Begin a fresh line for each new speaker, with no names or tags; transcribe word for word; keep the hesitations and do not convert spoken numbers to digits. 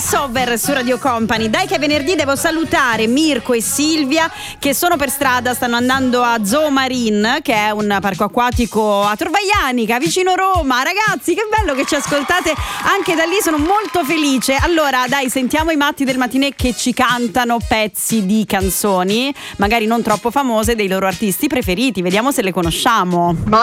Crossover su Radio Company. Dai che è venerdì, devo salutare Mirko e Silvia che sono per strada, stanno andando a Zoo Marine, che è un parco acquatico a Torvaianica, vicino Roma. Ragazzi, che bello che ci ascoltate anche da lì, sono molto felice. Allora dai, sentiamo i matti del matinè che ci cantano pezzi di canzoni, magari non troppo famose, dei loro artisti preferiti. Vediamo se le conosciamo.
Ma